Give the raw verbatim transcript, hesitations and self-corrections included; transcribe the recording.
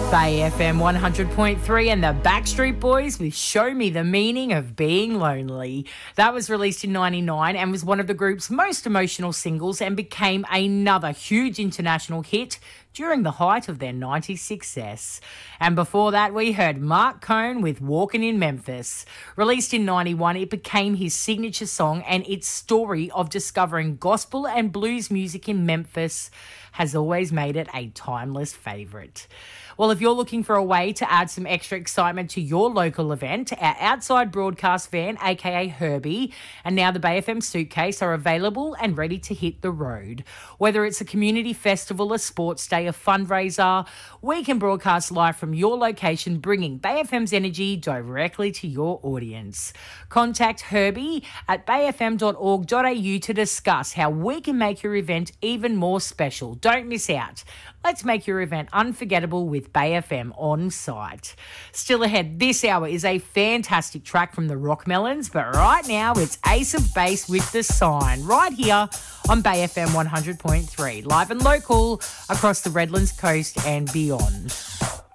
Bay F M one hundred point three and the Backstreet Boys with Show Me the Meaning of Being Lonely. That was released in ninety-nine and was one of the group's most emotional singles and became another huge international hit during the height of their nineties success. And before that, we heard Mark Cohn with Walkin' in Memphis. Released in ninety-one, it became his signature song, and its story of discovering gospel and blues music in Memphis has always made it a timeless favourite. Well, if you're looking for a way to add some extra excitement to your local event, our outside broadcast van, aka Herbie, and now the Bay F M suitcase are available and ready to hit the road. Whether it's a community festival, a sports day, a fundraiser, we can broadcast live from your location, bringing Bay F M's energy directly to your audience. Contact Herbie at bay f m dot org dot a u to discuss how we can make your event even more special. Don't miss out. Let's make your event unforgettable with Bay F M on site. Still ahead, this hour is a fantastic track from the Rockmelons, but right now it's Ace of Base with The Sign, right here on Bay F M one hundred point three, live and local across the Redlands coast and beyond.